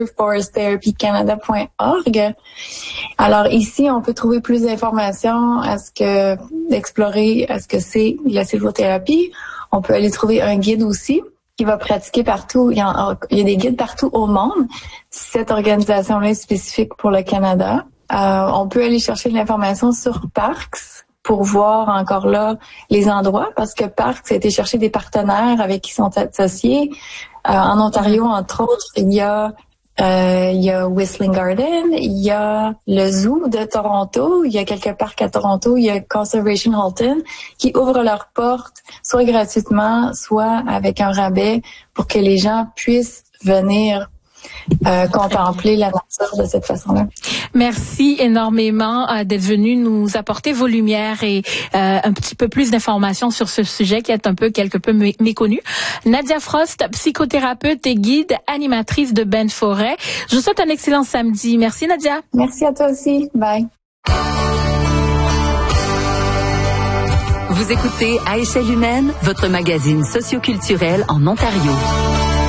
foresttherapycanada.org. Alors ici, on peut trouver plus d'informations explorer ce que c'est la sylvothérapie. On peut aller trouver un guide aussi qui va pratiquer partout. Il y a des guides partout au monde. Cette organisation-là est spécifique pour le Canada. On peut aller chercher de l'information sur Parks pour voir encore là les endroits, parce que Parks a été chercher des partenaires avec qui ils sont associés. En Ontario, entre autres, il y a Whistling Garden, il y a le Zoo de Toronto, il y a quelques parcs à Toronto, il y a Conservation Halton qui ouvrent leurs portes soit gratuitement, soit avec un rabais pour que les gens puissent venir contempler la nature de cette façon-là. Merci énormément d'être venu nous apporter vos lumières et un petit peu plus d'informations sur ce sujet qui est quelque peu méconnu. Nadia Frost, psychothérapeute et guide, animatrice de Bains de Forêt. Je vous souhaite un excellent samedi. Merci Nadia. Merci à toi aussi. Bye. Vous écoutez À échelle humaine, votre magazine socioculturel en Ontario.